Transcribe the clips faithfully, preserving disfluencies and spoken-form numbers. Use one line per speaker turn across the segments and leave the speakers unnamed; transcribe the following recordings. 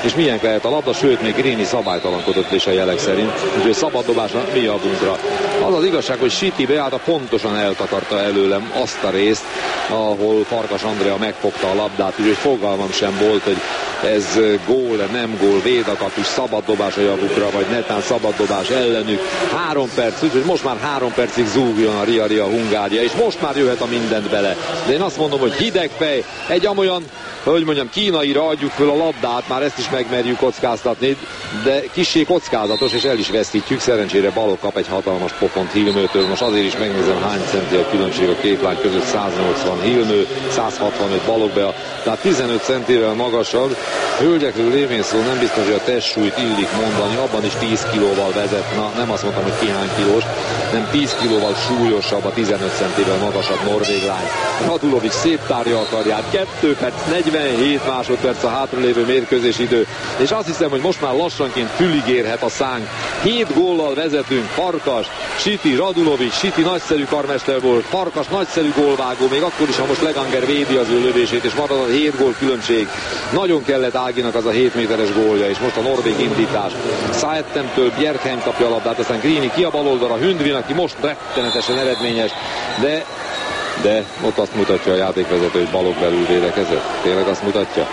és milyen lehet a labda, sőt még Grini szabálytalankodott is a jelek szerint, úgyhogy szabaddobásra mi javunkra. Az az igazság, hogy Siti Beata pontosan eltakarta előlem azt a részt, ahol Farkas Andrea megfogta a labdát, úgyhogy fogalmam sem volt, hogy ez gól, nem gól, védakapus, szabaddobás a javukra, vagy netán szabaddobás ellenük. Három perc, úgyhogy most már három percig zúgjon a Ria Ria Hungária, és most már jöhet a mindent bele. De én azt mondom, hogy hideg fej, egy amolyan, hogy mondjam, kínaira adjuk föl a labdát, már ezt is megmerjük kockáztatni, de kissé kockázatos, és el is veszítjük. Szerencsére Balogh kap egy hatalmas pofont Hilmőtől. Most azért is megnézem, hány centi a különbség a két lány között. száznyolcvan Hilmő, száz hatvanöt Balogh Bea, tehát tizenöt centivel magasabb. Hölgyekről lévén szó, nem biztos, hogy a testsúlyt illik mondani, abban is tíz kilóval vezet. Na, nem azt mondtam, hogy ki hány kilós, nem tíz kilóval súlyosabb a tizenöt centivel magasabb norvég lány. Radulovics széttárja a karját, kettő perc negyvenhét másodperc a hátralévő mérkőzés idő, és azt hiszem, hogy most már lassanként fülig érhet a szánk. hét góllal vezetünk, Farkas, Siti, Radulovics, Siti nagyszerű karmester volt, Farkas nagyszerű gólvágó, még akkor is, ha most Leganger védi az ő lövését, és marad a hét gól különbség. Nagyon kellett Áginak az a hét méteres gólja, és most a norvég indítás. Saettemtől Bjerkheim kapja a labdát, aztán Grini ki a bal oldalra, Hundvin, aki most rettenetesen eredményes, de de ott azt mutatja a játékvezető, hogy Balogh belül védekezett. Tényleg azt mutatja?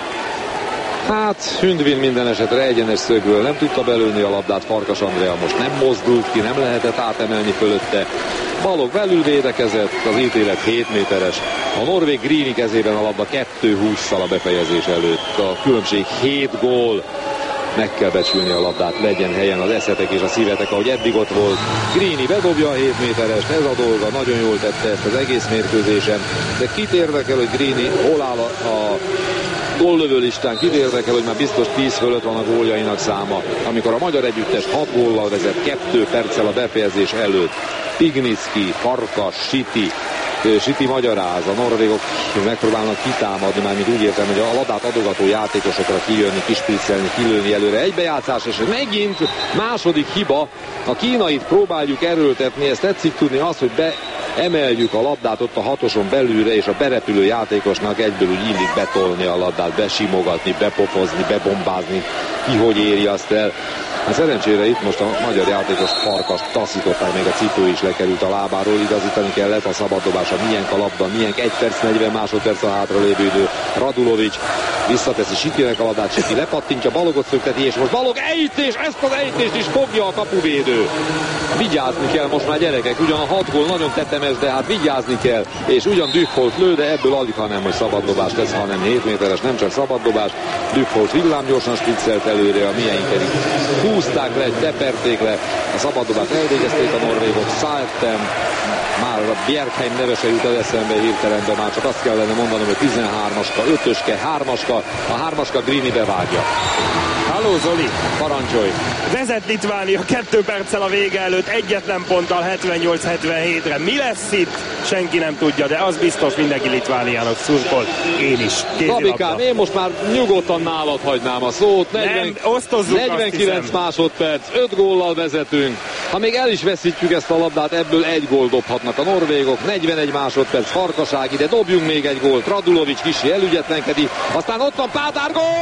Hát Hundvin minden esetre egyenes szögből nem tudta belőni a labdát, Farkas Andrea most nem mozdult ki, nem lehetett átemelni fölötte. Balogh belül védekezett, az ítélet hét méteres. A norvég Grini kezében a labda kettő hússzal a befejezés előtt. A különbség hét gól. Meg kell becsülni a labdát, legyen helyen az eszetek és a szívetek, ahogy eddig ott volt. Grini bedobja a hét méterest, ez a dolga, nagyon jól tette ezt az egész mérkőzésen. De kit érdekel, hogy Grini hol áll a, a góllövő listán, kit érdekel, hogy már biztos tíz fölött van a góljainak száma. Amikor a magyar együttes hat góllal vezet, kettő perccel a befejezés előtt. Pignicki, Farkas, Siti, Siti magyaráz, a norvégok megpróbálnak kitámadni, már mint úgy értem, hogy a labdát adogató játékosokra kijönni, kispiccelni, kilőni előre. Egybejátszás, és megint második hiba, a kínait próbáljuk erőltetni, ezt tetszik tudni az, hogy be emeljük a labdát ott a hatoson belülre, és a berepülő játékosnak egyből úgy illik betolni a labdát, besimogatni, bepofozni, bebombázni, ki hogy éri azt el. Hát szerencsére itt most a magyar játékos Farkas taszították, még a cipő is lekerült a lábáról, igazítani kellett a szabaddobása, milyen a labda, milyen egy perc negyven másodperc a hátralévő idő. Radulovics visszateszi Sitinek a labdát, Siti lepattintja, Balogot szökteti, és most Balogh ejtés, ezt az ejtést is fogja a kapuvédő. Vigyázni kell most már, gyerekek, ugyan a hat gól nagyon tetemes, de hát vigyázni kell, és ugyan Düffolt lő, de ebből alig, ha nem, hogy szabaddobás lesz, hanem hét méteres, nem csak szabaddobás. Düffolt villámgyorsan spiccelt előre, a miénk pedig húzták le, teperték le, a szabaddobást elvégezték a norvégok. Saettem, már a Bjerkheim neve se jut el eszembe hirtelen, de már csak azt kellene mondanom, hogy tizenhármaska, ötöske, hármaska, a hármaska Grini bevágja.
Halló Zoli!
Parancsolj!
Vezet Litvánia kettő perccel a vége előtt, egyetlen ponttal hetvennyolc hetvenhétre. Mi lesz itt? Senki nem tudja, de az biztos, mindenki Litvániának szurkol. Én is.
Szabikám, én most már nyugodtan nálad hagynám a szót. negyven,
nem,
negyvenkilenc másodperc, öt góllal vezetünk. Ha még el is veszítjük ezt a labdát, ebből egy gól dobhatnak a norvégok. negyvenegy másodperc, Farkaság, ide dobjunk még egy gólt. Radulovics kicsi elügyetlenkedi, aztán ott van Pádár, gól!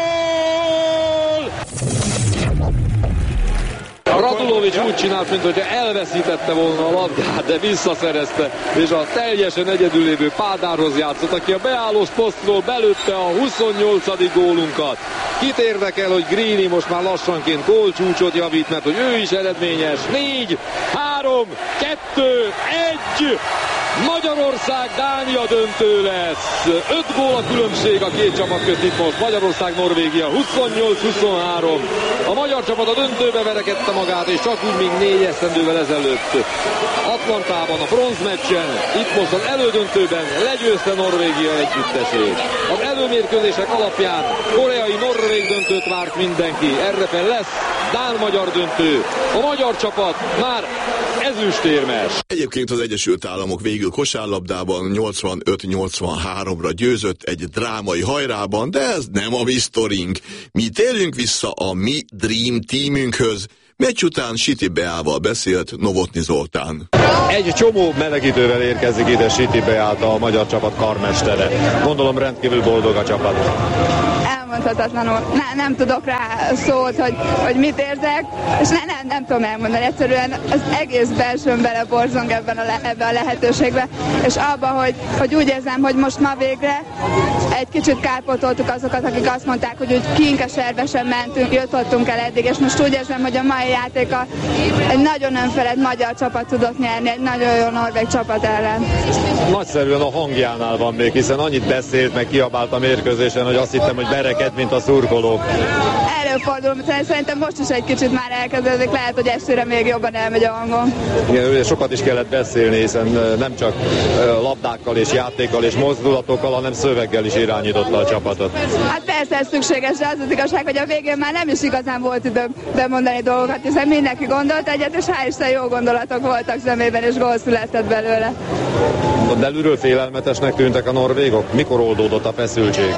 Radulovics úgy csinált, mint hogyha elveszítette volna a labdát, de visszaszerezte, és a teljesen egyedül lévő Pádárhoz játszott, aki a beállós posztról belőtte a huszonnyolcadik gólunkat. Kit érdekel, hogy Grini most már lassanként gólcsúcsot javít, mert hogy ő is eredményes. négy, három, kettő, egy... Magyarország Dánia döntő lesz. öt gól a különbség a két csapat között itt most. Magyarország Norvégia huszonnyolc huszonhárom. A magyar csapat a döntőbe verekedte magát, és csak úgy még négy esztendővel ezelőtt Atlantában a bronzmeccsen, itt most az elődöntőben legyőzte Norvégia együttesét. Az előmérkőzések alapján koreai-norvég döntőt várt mindenki. Erre lesz dán-magyar döntő. A magyar csapat már ezüstérmes.
Egyébként az Egyesült Államok végül kosárlabdában nyolcvanöt nyolcvanháromra győzött egy drámai hajrában, de ez nem a mi sztorink. Mi térjünk vissza a mi Dream Teamünkhöz. Meccs után Siti Beával beszélt Novotny Zoltán.
Egy csomó melegítővel érkezik ide Siti Beáta, a magyar csapat karmestere. Gondolom rendkívül boldog a csapat.
elmondhatatlanul. Ne, nem tudok rá szót, hogy, hogy mit érzek, és ne, nem, nem tudom elmondani. Egyszerűen az egész belsőm beleborzong ebben a, le, ebben a lehetőségbe, és abba, hogy, hogy úgy érzem, hogy most ma végre egy kicsit kárpótoltuk azokat, akik azt mondták, hogy úgy kinkeservesen mentünk, jutottunk el eddig, és most úgy érzem, hogy a mai játéka egy nagyon önfeled magyar csapat tudott nyerni, egy nagyon jó norvég csapat ellen.
Nagyszerűen a hangjánál van még, hiszen annyit beszélt, meg kiabált a mérkőzésen, hogy azt hittem, hogy bereked, mint a szurkolók.
Előfordul, szerintem most is egy kicsit már elkezdődik, lehet, hogy estére még jobban elmegy a hangom.
Igen, sokat is kellett beszélni, hiszen nem csak labdákkal és játékkal és mozdulatokkal, hanem szöveggel is irányította a csapatot.
Hát persze ez szükséges, de az az igazság, hogy a végén már nem is igazán volt időm bemondani dolgokat, hiszen mindenki gondolt egyet, és hál' Isten jó gondolatok voltak szemében, és gól született belőle.
Belülről félelmetesnek tűntek a norvégok? Mikor oldódott a feszültség?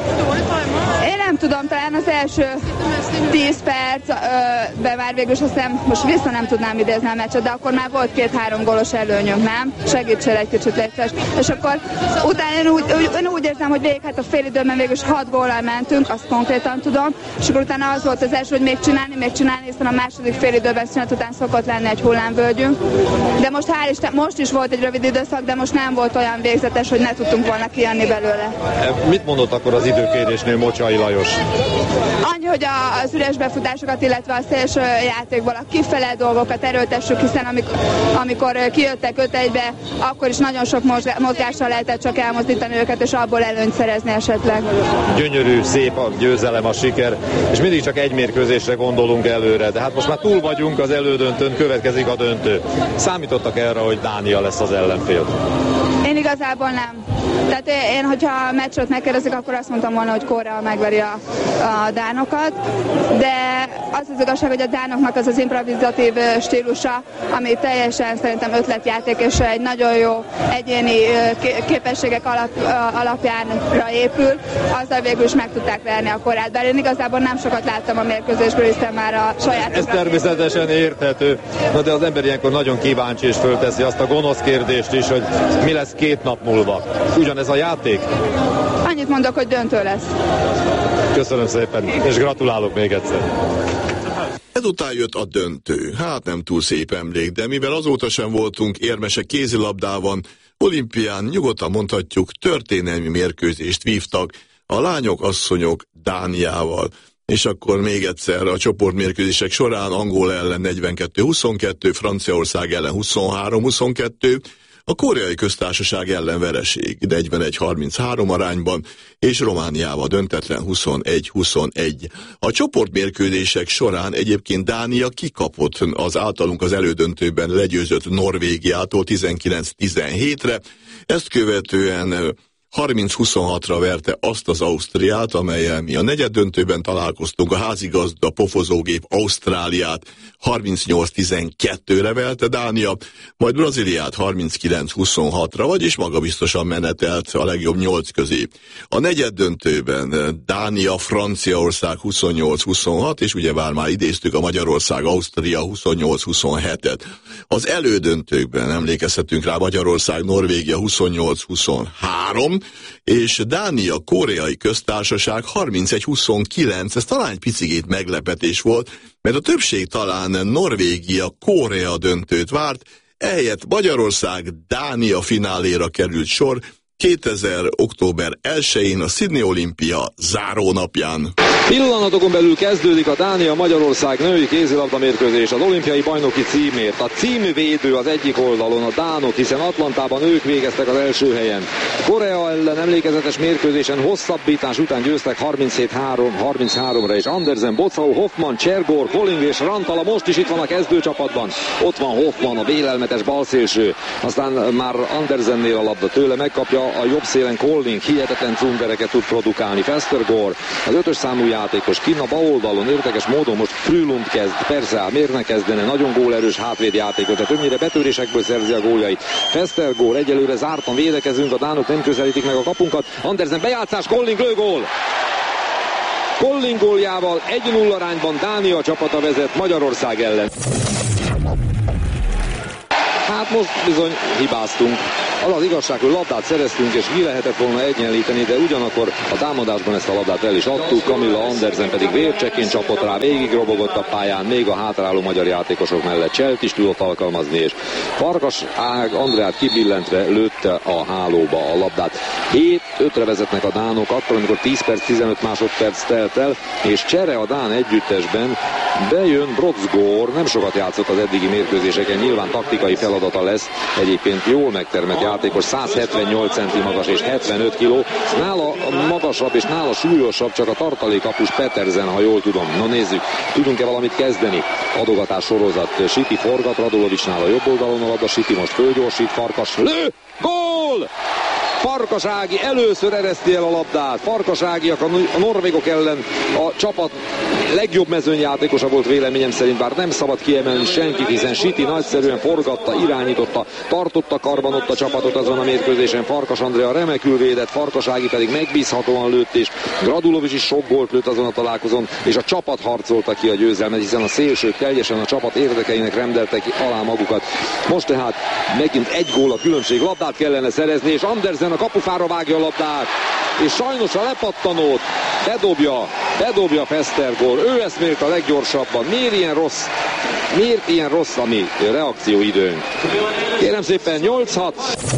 Én nem tudom, talán az első tíz percben már végül is azt hiszem, most vissza nem tudnám idézni a meccset, de akkor már volt két-három gólos előnyünk, nem? Segítsél egy kicsit létszes. És akkor utána én úgy, úgy, én úgy érzem, hogy végig hát a fél időben végül is hat góllal mentünk, azt konkrétan tudom, és akkor utána az volt az első, hogy még csinálni, még csinálni, hiszen a második fél időben szünet után szokott lenni egy hullámvölgyünk. De most hál' Isten, most is volt egy rövid időszak, de most nem volt olyan végzetes, hogy ne tudtunk volna kijönni belőle.
Mit mondott akkor az időkérésnél Mocsai Lajos?
Annyi, hogy a, az üres befutásokat, illetve a szélső játékból a kifele dolgokat erőltessük, hiszen amikor, amikor kijöttek öt egybe, akkor is nagyon sok mozgással lehetett csak elmozdítani őket, és abból előnyt szerezni esetleg.
Gyönyörű, szép a győzelem, a siker, és mindig csak egy mérkőzésre gondolunk előre, de hát most már túl vagyunk az elődöntőn, következik a döntő. Számítottak erre, hogy Dánia lesz az ellenfél?
Én igazából nem. Tehát én, hogyha a meccsot megkérdezik, akkor azt mondtam volna, hogy Korea megveri a, a dánokat, de az az igazság, hogy a dánoknak az az improvizatív stílusa, ami teljesen szerintem ötletjáték, és egy nagyon jó egyéni képességek alap, alapjánra épül, azzal végül is meg tudták verni a Koreát. Bár én igazából nem sokat láttam a mérkőzésből, hiszen már a saját...
Ez természetesen érthető, na de az ember ilyenkor nagyon kíváncsi és fölteszi azt a gonosz kérdést is, hogy mi lesz két nap múlva. Ugyanez a játék?
Annyit mondok, hogy döntő lesz.
Köszönöm szépen, és gratulálok még egyszer.
Ezután jött a döntő. Hát nem túl szép emlék, de mivel azóta sem voltunk érmesek kézilabdában, olimpián nyugodtan mondhatjuk, történelmi mérkőzést vívtak a lányok, asszonyok Dániával. És akkor még egyszer a csoportmérkőzések során Angola ellen negyvenkettő huszonkettő, Franciaország ellen huszonhárom huszonkettő, a Koreai Köztársaság ellen vereség negyvenegy harminchárom arányban, és Romániával döntetlen huszonegy huszonegy. A csoportmérkőzések során egyébként Dánia kikapott az általunk az elődöntőben legyőzött Norvégiától tizenkilenc tizenhétre, ezt követően harminc huszonhatra verte azt az Ausztriát, amellyel mi a negyeddöntőben találkoztunk, a házigazda pofozógép Ausztráliát harmincnyolc tizenkettőre verte Dánia, majd Brazíliát harminckilenc huszonhatra, vagyis magabiztosan menetelt a legjobb nyolc közé. A negyeddöntőben Dánia, Franciaország huszonnyolc huszonhat, és ugye bár már idéztük a Magyarország, Ausztria huszonnyolc huszonhetet. Az elődöntőkben emlékezhetünk rá, Magyarország, Norvégia huszonnyolc huszonhárom, és Dánia, Koreai Köztársaság harmincegy huszonkilenc, ez talán egy picigét meglepetés volt, mert a többség talán Norvégia, Korea döntőt várt, ehelyett Magyarország, Dánia fináléra került sor kétezer október elsején a Sydney Olimpia zárónapján.
Pillanatokon belül kezdődik a Dánia-Magyarország női kézilabda mérkőzés az olimpiai bajnoki címért. A címvédő az egyik oldalon a dánok, hiszen Atlantában ők végeztek az első helyen. Korea ellen emlékezetes mérkőzésen hosszabbítás után győztek harminchét harminchárom-ra, és Andersen, Bocau, Hoffman, Csergor, Colling és Rantala most is itt van a kezdőcsapatban. Ott van Hoffman, a vélelmetes balszélső. Aztán már Andersennél a labda tőle megkapja, a jobb szélen Colling hihetetlen cundereket tud produkálni. Festergor, az ötös számú játékos kinn a bal oldalon, érdekes módon most Frülund kezd, persze, miért ne kezdene, nagyon gólerős hátvédjátékos, de többnyire betörésekből szerzi a góljait. Festergor, egyelőre zártan védekezünk, a dánok nem közelítik meg a kapunkat. Andersen bejátszás, Colling lőgól! Colling góljával egy nulla arányban Dánia csapata vezet Magyarország ellen. Hát most bizony hibáztunk. Az az igazság, hogy labdát szereztünk, és ki lehetett volna egyenlíteni, de ugyanakkor a támadásban ezt a labdát el is adtuk. Camilla Andersen pedig vércsekként csapott rá, végig robogott a pályán, még a hátráló magyar játékosok mellett Cselt is tudott alkalmazni, és Farkas Ág Andreát kibillentve lőtte a hálóba a labdát. hét ötre vezetnek a dánok, akkor, amikor tíz perc, tizenöt másodperc telt el, és csere a dán együttesben, bejön Broxgård, nem sokat játszott az eddigi mérkőzéseken, nyilván taktikai feladata lesz, egyébként jól megtermett játékos, száz hetvennyolc centi magas és hetvenöt kiló, nála magasabb és nála súlyosabb csak a tartalékkapus Petersen, ha jól tudom. No nézzük, tudunk-e valamit kezdeni? Adogatás sorozat, Siti forgat, Radulovicsnál a jobb oldalon a labda, Siti most fölgyorsít, Farkas lő, gól! Farkas Ági először ereszti el a labdát. Farkas Ágiak a norvégok ellen a csapat legjobb mezőnyjátékosa volt véleményem szerint, bár nem szabad kiemelni senkit, hiszen Siti nagyszerűen forgatta, irányította, tartotta karban ott a csapatot azon a mérkőzésen. Farkas Andrea remekül védett, Farkas Ági pedig megbízhatóan lőtt, és Radulovics is sok gólt lőtt azon a találkozón, és a csapat harcolta ki a győzelmet, hiszen a szélsők teljesen a csapat érdekeinek rendeltek alá magukat. Most tehát megint egy gól a különbség, labdát kellene szerezni, és Andersen a kapufára vágja a labdát, és sajnos a lepattanót bedobja, bedobja Festergård. Ő eszmélt a leggyorsabban. Miért ilyen rossz, miért ilyen rossz a mi reakcióidőnk? Kérem szépen, nyolc hat.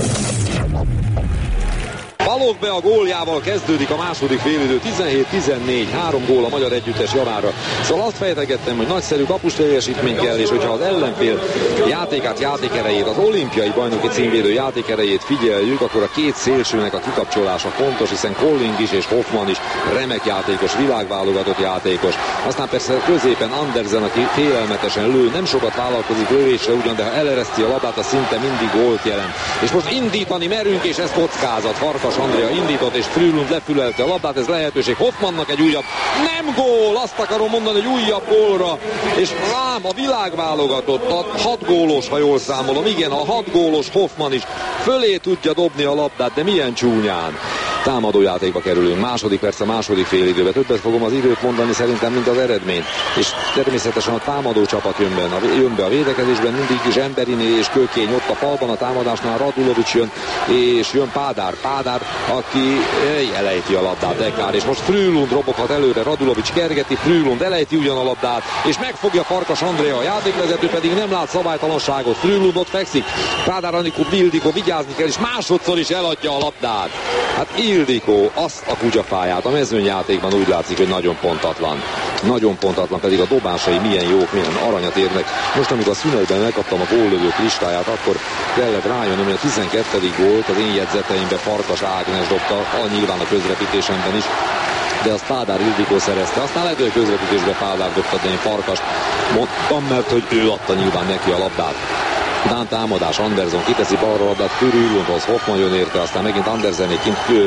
Balogh be a góljával kezdődik a második félidő, tizenhét tizennégy, három gól a magyar együttes javára. Szóval azt fejtegettem, hogy nagyszerű kapus teljesítmény kell, és hogyha az ellenfél játékát, játékerejét, az olimpiai bajnoki címvédő játékerejét figyeljük, akkor a két szélsőnek a kikapcsolása fontos, hiszen Colling is és Hoffman is remek játékos, világválogatott játékos. Aztán persze középen Andersen, aki félelmetesen lő, nem sokat vállalkozik lövésre ugyan, de ha elereszti a labdát, az szinte mindig gólt jelent. És most indítani merünk, és ez kockázat. Farkas Andrea indított, és Frülund lefülelte a labdát, ez lehetőség Hoffmannak egy újabb, nem gól, azt akarom mondani, hogy újabb gólra, és rám a világválogatott, a hat gólos, ha jól számolom, igen, a hat gólos Hoffman is fölé tudja dobni a labdát, de milyen csúnyán. Támadójátékba kerülünk, második perc a második félidőbe, többet fogom az időt mondani szerintem, mint az eredményt, és természetesen a támadó csapat jön be, a, jön be a védekezésben, mindig Zsemberiné és Kökény ott a falban, a támadásnál Radulovics jön, és jön Pádár, Pádár, aki elejti a labdát, Dekár, és most Frülund roboghat előre, Radulovics kergeti, Frülund elejti ugyan a labdát, és megfogja Farkas Andrea, a játékvezető pedig nem lát szabálytalanságot, Frülund ott fekszik, Pádár Anikó, Ildikó, vigyázni kell, és másodszor is eladja a labdát. Hát Ildikó azt a kutyafáját, a mezőnyjátékban úgy látszik, hogy nagyon pontatlan. Nagyon pontatlan, pedig a dobásai milyen jók, milyen aranyat érnek. Most, amikor a szünetben megkaptam a góllövők listáját, akkor kellett rájönnöm, hogy a tizenkettedik gólt az én jegyzeteimbe Farkas Ágnes dobta, a nyilván a közvetítésemben is, de azt Pádár Ildikó szerezte. Aztán lehet, hogy a közvetítésbe Pádár dobta, de én Farkast mondtam, mert hogy ő adta nyilván neki a labdát. Dán támadás, Andersen kiteszi balra labdát, Frülundhoz, Hoffman jön érte, aztán megint Andersenék kint kő,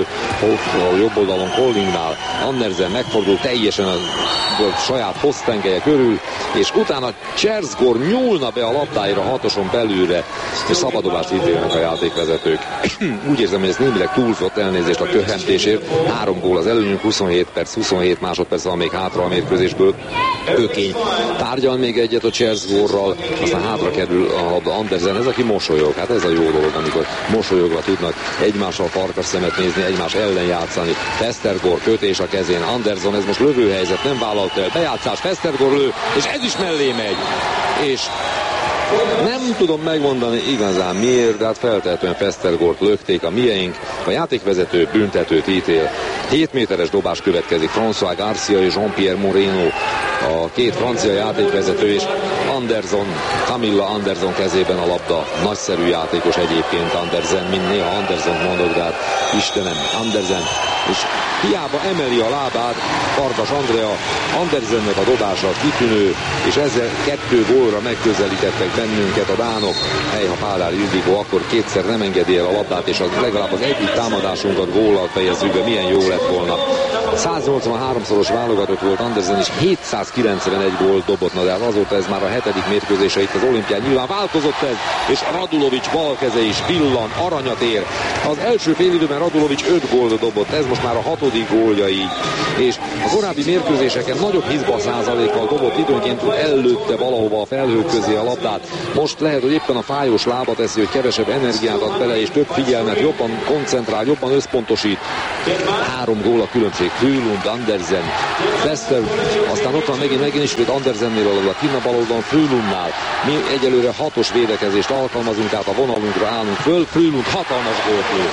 a jobb oldalon Collingnál. Andersen megfordul teljesen a, a saját posztengelye körül, és utána Csersgård nyúlna be a labdáira hatoson belülre, és szabadobást ítélnek a játékvezetők. Úgy érzem, hogy ez némileg túlzott, elnézést a köhentésért. Három gól az előnyünk, huszonhét perc, huszonhét másodperc van még hátra a mérkőzésből. Kökény tárgyal még egyet a Csersgårdral, aztán hátra kerül a labda Andersen, ez aki mosolyog. Hát ez a jó dolog, amikor mosolyogva tudnak egymással farkas szemet nézni, egymás ellen játszani. Festergård kötés a kezén, Andersen, ez most lövőhelyzet, nem vállalt el, bejátszás, Festergård lő, és ez is mellé megy. És nem tudom megmondani igazán miért, de hát feltehetően Festergård lökték a mieink. A játékvezető büntetőt ítél. hét méteres dobás következik. François Garcia és Jean-Pierre Moreno, a két francia játékvezető, és Andersen, Camilla Andersen kezében a labda. Nagyszerű játékos egyébként Andersen, mint néha Andersen mondok, de hát Istenem, Andersen. És hiába emeli a lábát Farkas Andrea, Andersennek a dobása kitűnő, és ezzel kettő gólra megközelítettek bennünket a dánok. Hely, ha Pádár Ildikó akkor kétszer nem engedi el a labdát, és az legalább az egyik támadásunkat góllal fejezzük be, milyen jó lett volna. száznyolcvanháromszoros válogatott volt Andersen, és hétszázkilencvenegy gólt dobott, na de hát azóta ez már a hetedik mérkőzése itt az olimpián. Nyilván változott ez, és Radulovics bal keze is villan, aranyat ér. Az első félidőben Radulovics öt gólt dobott, ez most most már a hatodik gólja így. És a korábbi mérkőzéseken nagyobb hizba százalékkal dobott, időnként ellőtte valahova a felhők közé a labdát. Most lehet, hogy éppen a fájós lába teszi, hogy kevesebb energiát ad bele, és több figyelmet, jobban koncentrál, jobban összpontosít. Három gól a különbség. Frölund, Andersen, Fester, aztán ott van megint, megint ismét Andersennél a labda, kinn a bal oldalon Frölundnál. Mi egyelőre hatos védekezést alkalmazunk, tehát a vonalunkra állunk föl. Frölund hatalmas gólt lő.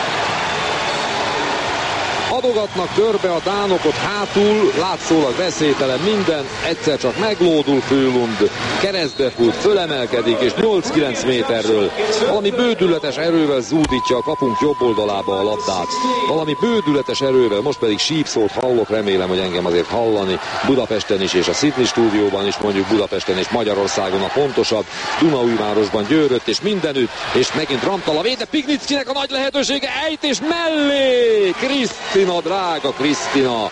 Adogatnak körbe a dánok ott hátul, látszólag veszélytelen minden, egyszer csak meglódul Frölund, keresztbe fut, fölemelkedik, és nyolc-kilenc méterről valami bődületes erővel zúdítja a kapunk jobb oldalába a labdát. Valami bődületes erővel, most pedig sípszót hallok, remélem, hogy engem azért hallani Budapesten is, és a Sydney stúdióban is, mondjuk Budapesten és Magyarországon a pontosabb, Dunaújvárosban, Győrött és mindenütt, és megint Rantala véde, Pignickinek a nagy lehetősége, ejtés mellé, Krisztina, drága Krisztina.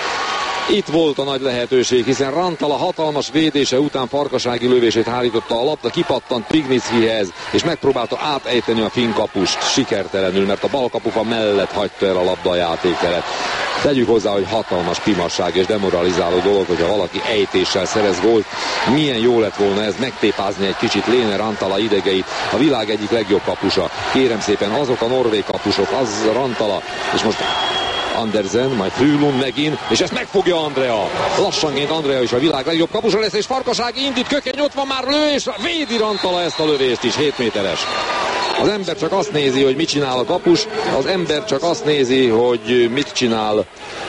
Itt volt a nagy lehetőség, hiszen Rantala hatalmas védése után Farkasági lövését hárította a labda, kipattant Pignickihez, és megpróbálta átejteni a finn kapust sikertelenül, mert a bal kapufa mellett hagyta el a labda a játékteret. Tegyük hozzá, hogy hatalmas pimasság és demoralizáló dolog, hogyha valaki ejtéssel szerez gólt. Milyen jó lett volna ez megtépázni egy kicsit Lene Rantala idegeit, a világ egyik legjobb kapusa. Kérem szépen, azok a norvég kapusok, az Rantala, és most Andersen, majd Frölund megint, és ezt megfogja Andrea. Lassanként Andrea is a világ legjobb kapusa lesz, és Farkasági indít, Kökény ott van már, lő, és védi Rantala ezt a lövést is, hét méteres. Az ember csak azt nézi, hogy mit csinál a kapus, az ember csak azt nézi, hogy mit csinál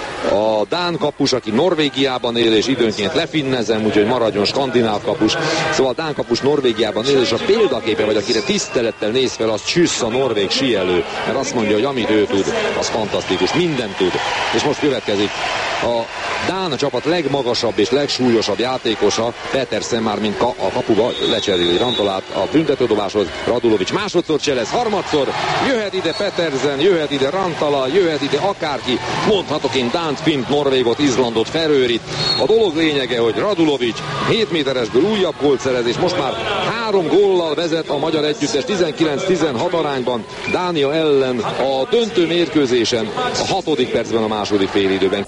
a dán kapus, aki Norvégiában él, és időnként lefinnezem, úgyhogy maradjon skandináv kapus. Szóval a dán kapus Norvégiában él, és a példaképe, vagy akire tisztelettel néz fel, az Csüssz, a norvég síelő, mert azt mondja, hogy amit ő tud, az fantasztikus, mindent tud. És most következik a dán csapat legmagasabb és legsúlyosabb játékosa, Petersen, már mint ka- a kapuba lecseréli Rantalát a büntetődobáshoz, Radulovics másodszor cselez, harmadszor, jöhet ide Petersen, jöhet ide Rantala, jöhet ide akárki, mondhatok én dánt, fint, norvégot, Izlandot, Ferőrit. A dolog lényege, hogy Radulovics hét méteresből újabb gólt szerez, és most már három góllal vezet a magyar együttes tizenkilenc-tizenhat arányban Dánia ellen a döntő mérkőzésen, a hatodik percben a második félidőben.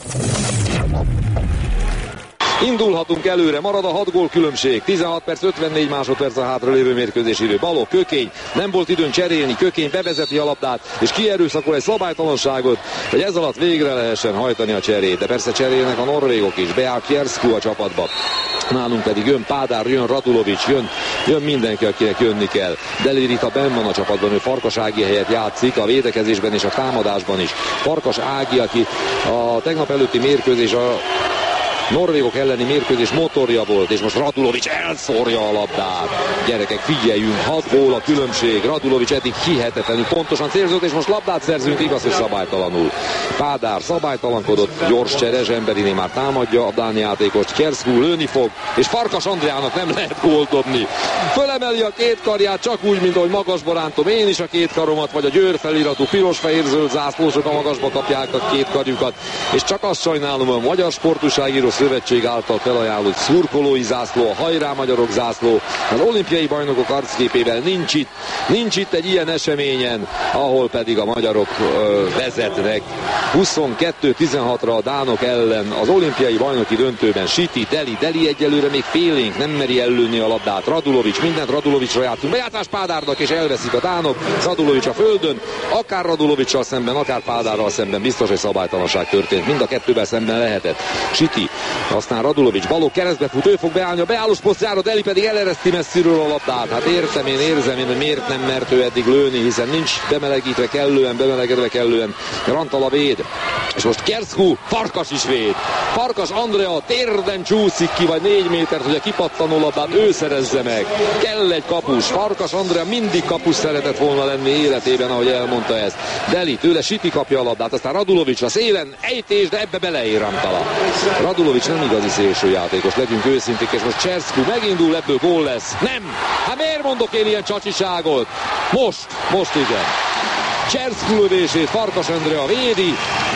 Indulhatunk előre, marad a hat gól különbség, tizenhat perc, ötvennégy másodperc a hátralévő mérkőzés idő. Balog, Kökény, nem volt időn cserélni, Kökény bevezeti a labdát, és kierőszakol egy szabálytalanságot, hogy ez alatt végre lehessen hajtani a cserét. De persze cserélnek a norvégok is, beáll Kiersku a csapatba. Nálunk pedig jön Pádár, jön Radulovics, jön, jön mindenki, akinek jönni kell. Deli Rita benn van a csapatban, ő Farkas Ági helyett játszik, a védekezésben és a támadásban is. Farkas Ági, aki a tegnap előtti mérkőzés a norvégok elleni mérkőzés motorja volt, és most Radulovics elszórja a labdát. Gyerekek, figyeljünk, hat gól a különbség. Radulovics eddig hihetetlenül pontosan célzott, és most labdát szerzünk, igaz, hogy szabálytalanul. Pádár szabálytalankodott, gyors csere, Zsemberiné már támadja a dán játékost, Kiersku lőni fog, és Farkas Andreának nem lehet gólt dobni. Fölemeli a két karját, csak úgy, mint ahogy magasba rántom én is a két karomat, vagy a Győr feliratú piros-fehér-zöld zászlósok a magasba kapják a két karjukat, és csak azt sajnálom, a Magyar Sportújságíró Szövetség által felajánlott szurkolói zászló, a Hajrá Magyarok zászló, az olimpiai bajnokok arcképével nincs itt, nincs itt egy ilyen eseményen, ahol pedig a magyarok ö, vezetnek huszonkettő tizenhatra a dánok ellen az olimpiai bajnoki döntőben. Siti, Deli, Deli egyelőre még félénk, nem meri ellőni a labdát. Radulovics, mindent Radulovicsra játszunk. Bejátszás Pádárnak, és elveszik a dánok. Radulovics a földön, akár Radulovicsal szemben, akár Pádárral szemben biztos, hogy szabálytalanság történt. Mind a kettővel szemben lehetett. Siti, aztán Radulovics balok keresztbe fut, ő fog beállni a beállós posztjára, Deli pedig elereszti messziről a labdát. Hát értem én, érzem én, hogy miért nem mert ő eddig lőni, hiszen nincs bemelegítve kellően, bemelegedve kellően. Rantala véd, és most Kiersku, Farkas is véd. Farkas Andrea térden csúszik ki, vagy négy métert, hogy a kipattanó labdát ő szerezze meg. Kell egy kapus. Farkas Andrea mindig kapus szeretett volna lenni életében, ahogy elmondta ezt. Deli, tőle Siti kapja a labdát, aztán Radulovics a szélen, ejtés, de ebbe beleér Rantala. Radulovics nem igazi szélső játékos, legyünk őszinték, és most Kiersku megindul, ebből gól lesz. Nem! Hát miért mondok én ilyen csacsiságot? Most, most igen. Kiersku lövését Farkas Andrea védi,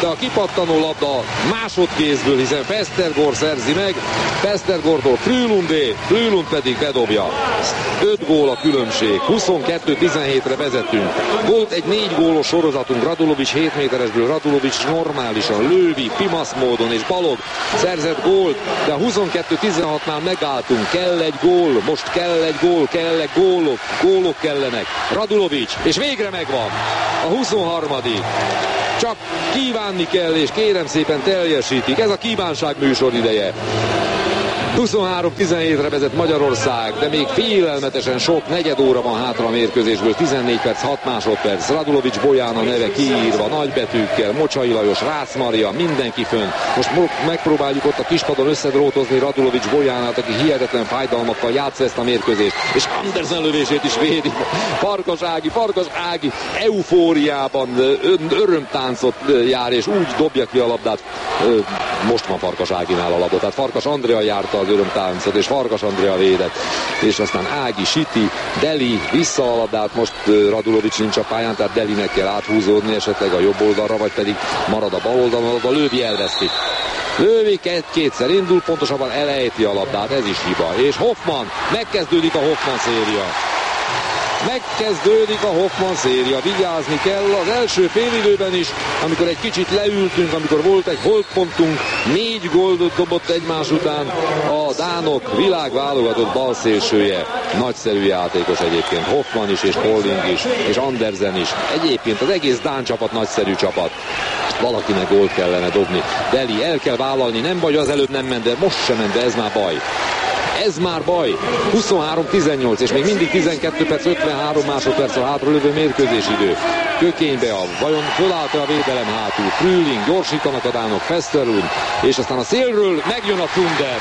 de a kipattanó labda másodkézből, hiszen Festergor szerzi meg, Festergortól Frülundé, Frülund pedig bedobja. öt gól a különbség, huszonkettő tizenhétre vezetünk. Volt egy négy gólos sorozatunk, Radulovics hét méteresből, Radulovics normálisan, Lővi, Pimasz módon és Balog szerzett gólt, de a huszonkettő tizenhatnál megálltunk, kell egy gól, most kell egy gól, kell egy gólok, gólok kellenek. Radulovics, és végre megvan a huszonharmadik Csak kívánni kell, és kérem szépen teljesítik. Ez a kívánság műsor ideje. huszonhárom tizenhétre vezet Magyarország, de még félelmetesen sok, negyed óra van hátra a mérkőzésből, tizennégy perc, hat másodperc. Radulovics Bojan a neve kiírva, nagybetűkkel, Mocsai Lajos, Rácz Maria, mindenki fönn. Most megpróbáljuk ott a kispadon összedrótozni Radulovics Bojánát, aki hihetetlen fájdalmakkal játsza ezt a mérkőzést, és Andersen lövését is védi. Farkas Ági, Farkas Ági eufóriában örömtáncot jár, és úgy dobja ki a labdát. Most van Farkas Áginál a labda, tehát Farkas Andrea járta az örömtáncot, és Farkas Andrea védett, és aztán Ági, Siti, Deli vissza a labdát, most Radulovics nincs a pályán, tehát Delinek kell áthúzódni esetleg a jobb oldalra, vagy pedig marad a bal oldalon, a Lővi elveszti. Lővi kétszer indul, pontosabban elejti a labdát, ez is hiba, és Hoffman, megkezdődik a Hoffman széria. Megkezdődik a Hoffman széria, vigyázni kell az első félidőben is, amikor egy kicsit leültünk, amikor volt egy holdpontunk, négy gólt dobott egymás után a dánok világválogatott balszélsője. Nagyszerű játékos egyébként, Hoffman is, és Polling is, és Andersen is. Egyébként az egész dán csapat nagyszerű csapat. Valakinek gólt kellene dobni. Deli, el kell vállalni, nem baj, az előbb nem ment, de most sem ment, de ez már baj. Ez már baj. huszonhárom tizennyolc, és még mindig tizenkettő perc, ötvenhárom másodperc a hátralövő mérkőzésidő. Kökénybe a, vajon fölállt a védelem hátul. Früling, gyorsítanak a dánok, Festerlund, és aztán a szélről megjön a Thunder.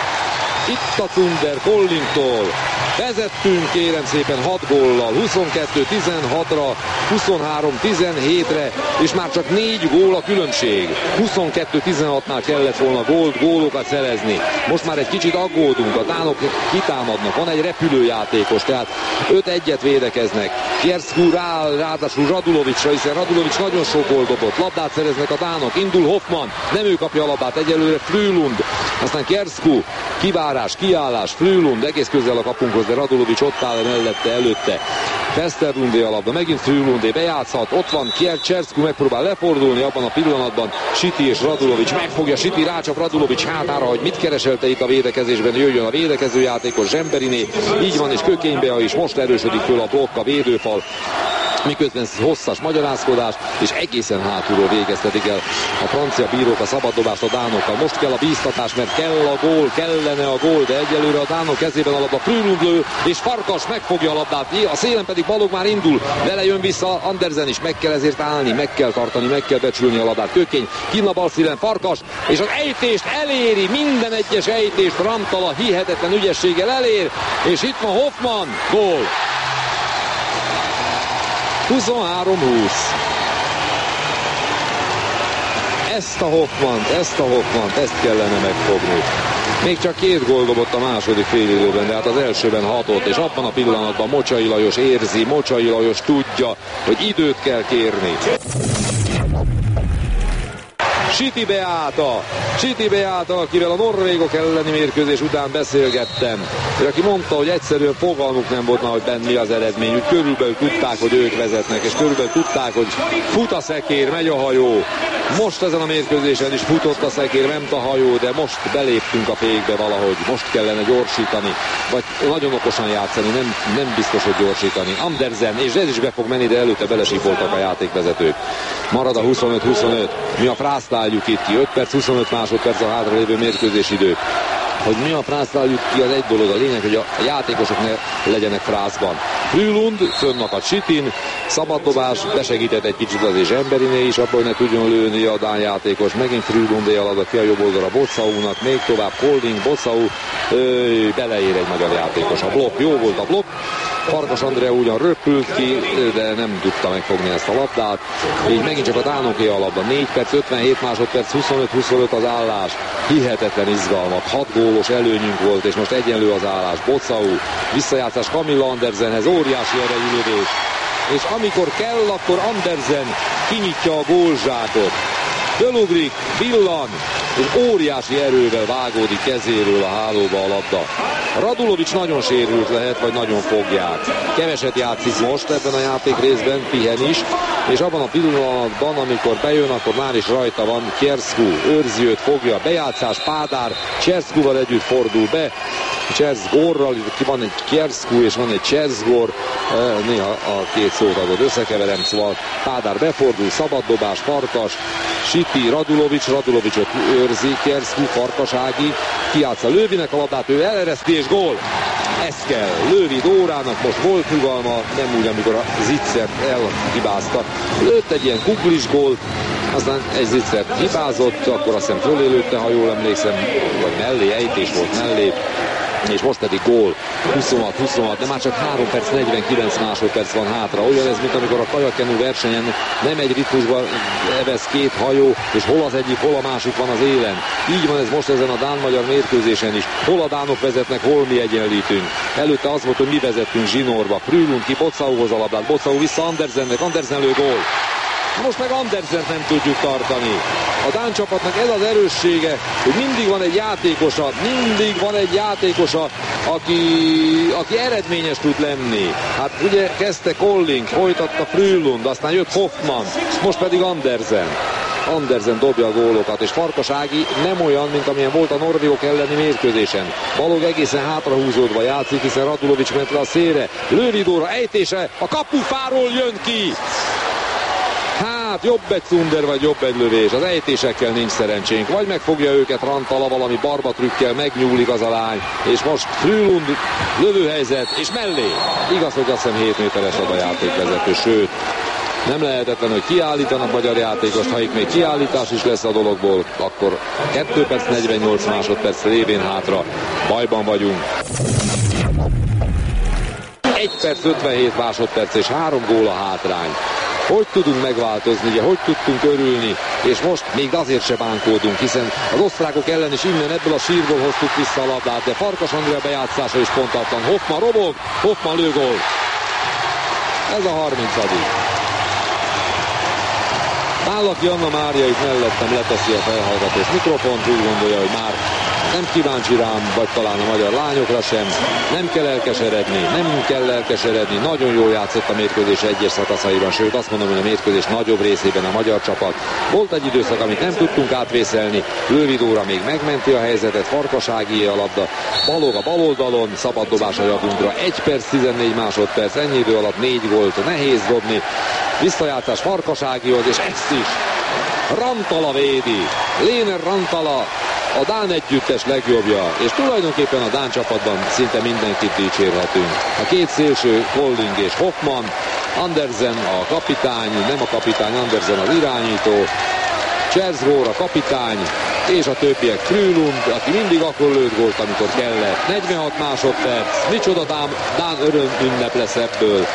Itt a Thunder Pollingtól. Vezettünk kérem szépen hat góllal, huszonkettő tizenhatra, huszonhárom tizenhétre, és már csak négy gól a különbség. huszonkettő tizenhatnál kellett volna gólt, gólokat szerezni. Most már egy kicsit aggódunk, a dánok kitámadnak, van egy repülőjátékos, tehát öt egyet védekeznek. Kiersku rá, ráadásul Radulovicsra, hiszen Radulovics nagyon sok gólt dobott, labdát szereznek a dánok, indul Hoffman, nem ő kapja a labdát, egyelőre Frülund, aztán Kiersku, kivárás, kiállás, Frülund egész közel a kapunkhoz, de Radulovics ott áll mellette, előtte. Festerlundé a labda, megint Frülundé bejátszhat, ott van Kiercsku, megpróbál lefordulni abban a pillanatban, Siti és Radulovics megfogja, Siti rácsap Radulovics hátára, hogy mit kereselte itt a védekezésben, jöjjön a védekező játékos Zsemberiné, így van, és Kökénybe is most erősödik föl a blokk, a védőfal, miközben hosszas magyarázkodás, és egészen hátulról végeztetik el a francia bírók a szabaddobást a dánokkal. Most kell a bíztatás, mert kell a gól, kellene a gól, de egyelőre a dánok kezében a labda, Frülund lő, és Farkas megfogja a labdát, a szélen pedig Balog már indul, vele jön vissza Andersen is, meg kell ezért állni, meg kell tartani, meg kell becsülni a labdát. Kökény, kinn a bal szílen, Farkas, és az ejtést eléri, minden egyes ejtést Rantala hihetetlen ügyességgel elér, és itt van Hoffman, gól! huszonhárom húsz. Ezt a Hoffmant, ezt a Hoffmant, ezt kellene megfogni. Még csak két gól dobott a második félidőben, de hát az elsőben hatott, és abban a pillanatban Mocsai Lajos érzi, Mocsai Lajos tudja, hogy időt kell kérni. Siti Beáta, Siti Beáta, akivel a norvégok elleni mérkőzés után beszélgettem, és aki mondta, hogy egyszerűen fogalmuk nem volt már, hogy benne mi az eredmény, hogy körülbelül tudták, hogy ők vezetnek, és körülbelül tudták, hogy fut a szekér, megy a hajó. Most ezen a mérkőzésen is futott a szekér, ment a hajó, de most beléptünk a fékbe valahogy, most kellene gyorsítani, vagy nagyon okosan játszani, nem, nem biztos, hogy gyorsítani. Andersen, és ez is be fog menni, de előtte belesípoltak a játékvezetők. Marad a huszonöt huszonöt, mi a frásztáljuk itt ki, öt perc, huszonöt másodperc a hátralévő mérkőzésidő. Hogy mi a frásztáljuk ki, az egy dolog, a lényeg, hogy a játékosok ne legyenek frászban. Frülund fönnakadt Sitin, szabaddobás, besegített egy kicsit azért Zsemberiné is, abban, hogy ne tudjon lőni a dán játékos, megint Frülundé a labda ki a jobb oldalra Bossaunak, még tovább Holding, Bossau, beleér egy magyar játékos. A blokk, jó volt a blokk, Farkas Andrea ugyan röpült ki, de nem tudta megfogni ezt a labdát, így megint csak a dánoké a labda, négy perc, ötvenhét másodperc, huszonöt huszonöt az állás, hihetetlen izgalmak, hat gólos előnyünk volt, és most egyenlő az állás. Bossau, visszajátszás Camilla Andersenhez, óriási erejű lövés, és amikor kell, akkor Andersen kinyitja a gólzsákot. fölugrik, villan, és óriási erővel vágódik kezéről a hálóba a labda. Radulovics nagyon sérült lehet, vagy nagyon fogják. Keveset játszik most ebben a játék részben, pihen is, és abban a pillanatban, amikor bejön, akkor már is rajta van Kierszku, őrzi őt, fogja, bejátszás, Pádár Cserszkuval együtt fordul be, Cserszgorral, van egy Kierszku és van egy Cserszgor, néha a két szót adod, összekeverem, szóval Pádár befordul, szabaddobás, Farkas, Siti, Radulovics, Radulovicsot őrzi, Kierszku, Farkas Ági, kijátsza Lővinek a labdát, ő elereszti és gól. Ez kell. Lővi Dórának most volt fogalma, nem úgy, amikor a Zicsert elhibázta. Lőtt egy ilyen kuklis gólt, aztán egy Zicsert hibázott, akkor azt hiszem fölé lőtte, ha jól emlékszem, vagy mellé, ejtés volt mellé, és most pedig gól, huszonhat huszonhat, de már csak három perc negyvenkilenc másodperc van hátra. Olyan ez, mint amikor a kajakkenú versenyen nem egy ritmusban evesz két hajó, és hol az egyik, hol a másik van az élen. Így van ez most ezen a dán-magyar mérkőzésen is. Hol a dánok vezetnek, hol mi egyenlítünk. Előtte az volt, hogy mi vezettünk zsinórba. Prűlund ki Bocauhoz a labdát, Bocau vissza Andersennek, Andersen lő gól. Most meg Andersent nem tudjuk tartani. A dán csapatnak ez az erőssége, hogy mindig van egy játékosa, mindig van egy játékosa, aki, aki eredményes tud lenni. Hát ugye kezdte Colling, folytatta Prűlund, aztán jött Hoffman, most pedig Andersen. Andersen dobja a gólokat, és Farkas Ági nem olyan, mint amilyen volt a norvégok elleni mérkőzésen. Balog egészen hátrahúzódva játszik, hiszen Radulovics ment le a szélre. Lővi Dóra ejtése, a kapufáról jön ki. Hát jobb egy Cunder, vagy jobb egy lövés. Az ejtésekkel nincs szerencsénk. Vagy megfogja őket Rantala valami barbatrükkel, megnyúlik az a lány. És most Frülund lövőhelyzet, és mellé. Igaz, hogy azt hiszem hét méteres az a játékvezető, sőt, nem lehetetlen, hogy kiállítanak magyar játékost, ha itt még kiállítás is lesz a dologból, akkor kettő perc negyvennyolc másodperc lévén hátra. Bajban vagyunk. egy perc ötvenhét másodperc és három gól a hátrány. Hogy tudunk megváltozni, ugye, hogy tudtunk örülni, és most még azért se bánkódunk, hiszen az osztrákok ellen is innen ebből a sírból hoztuk vissza a labdát, de Farkas Andrea bejátszása is pontatlan. Hoffman robog, Hoffman lő gól. Ez a harmincadik Állaki Anna Mária itt mellettem leteszi a felhallgatós mikrofont, úgy gondolja, hogy már nem kíváncsi rám, vagy talán a magyar lányokra sem. Nem kell elkeseredni, nem kell elkeseredni. Nagyon jól játszott a mérkőzés egyes szakaszaiban, sőt azt mondom, hogy a mérkőzés nagyobb részében a magyar csapat. Volt egy időszak, amit nem tudtunk átvészelni. Lővi Dóra még megmenti a helyzetet, Farkas Ágié a labda. Balog a baloldalon, szabad dobás a javunkra. egy perc tizennégy másodperc, ennyi idő alatt négy gólt, nehéz dobni. Visszajátszás Farkas Ágihoz, és ezt is Rantala védi. Léner Rantala, a dán együttes legjobbja, és tulajdonképpen a dán csapatban szinte mindenkit dicsérhetünk. A két szélső, Colling és Hoffman, Andersen a kapitány, nem a kapitány, Andersen az irányító, Cserszgór a kapitány, és a többiek Frülund, aki mindig akkor lőtt gólt, amikor kellett. negyvenhat másodperc, micsoda dán, dán öröm ünnep lesz ebből.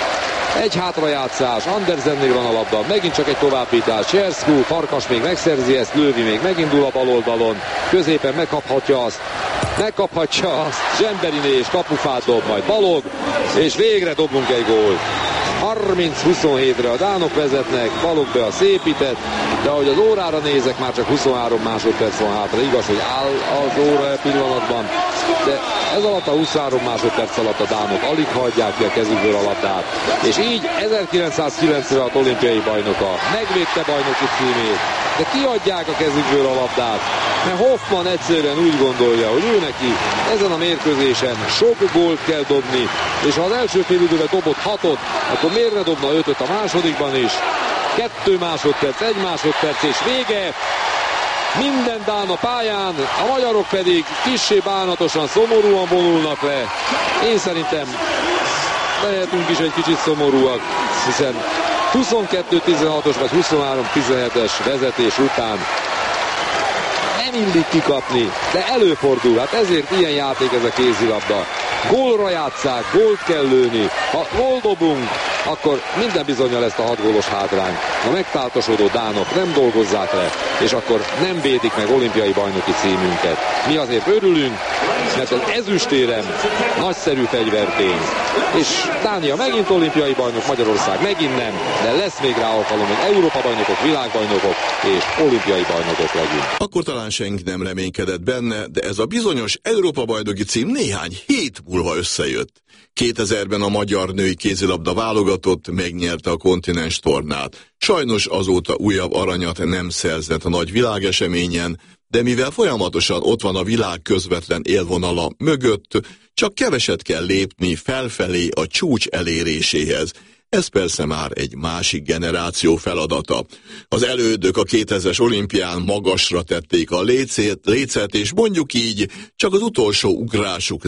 Egy hátrajátszás, Andersennél van a labda, megint csak egy továbbítás, Cserszku, Farkas még megszerzi ezt, Lővi még megindul a baloldalon, középen megkaphatja azt, megkaphatja azt, Zsemberiné és kapufát dob majd Balog, és végre dobunk egy gólt. harminc huszonhétre a dánok vezetnek, Balog be a szépített, de ahogy az órára nézek, már csak huszonhárom másodperc van hátra. Igaz, hogy áll az óra e pillanatban, de ez alatt a huszonhárom másodperc alatt a dánok alig hagyják ki a kezükből a labdát. És így ezerkilencszázkilencvenhat olimpiai bajnoka megvédte bajnoki címét, de kiadják a kezükből a labdát, mert Hoffman egyszerűen úgy gondolja, hogy ő neki ezen a mérkőzésen sok gólt kell dobni, és ha az első fél időben dobott hatot, akkor miért ne dobna ötöt a másodikban is? Kettő másodperc, egy másodperc és vége. Minden dán a pályán, a magyarok pedig kissé bánatosan, szomorúan vonulnak le. Én szerintem lehetünk is egy kicsit szomorúak, hiszen huszonkettő tizenhatos vagy huszonhárom tizenhetes vezetés után nem illik kikapni, de előfordul, hát ezért ilyen játék ez a kézilabda. Gólra játsszák, gólt kell lőni, ha gól dobunk, akkor minden bizonnyal ezt a hat gólos hátrány. A megtáltosodó dánok nem dolgozzák le, és akkor nem védik meg olimpiai bajnoki címünket. Mi azért örülünk, mert az ezüstérem nagyszerű fegyvertény. És Dánia megint olimpiai bajnok, Magyarország megint nem, de lesz még rá alkalom, hogy Európa bajnokok, világbajnokok és olimpiai bajnokok legyünk.
Akkor talán senki nem reménykedett benne, de ez a bizonyos Európa bajnoki cím néhány hét múlva összejött. kétezerben a magyar női kézilabda válogatott megnyerte a kontinens tornát. Sajnos azóta újabb aranyat nem szerzett a nagy világeseményen, de mivel folyamatosan ott van a világ közvetlen élvonala mögött, csak keveset kell lépni felfelé a csúcs eléréséhez. Ez persze már egy másik generáció feladata. Az elődök a kétezres olimpián magasra tették a lécet, lécet, és mondjuk így csak az utolsó ugrásuk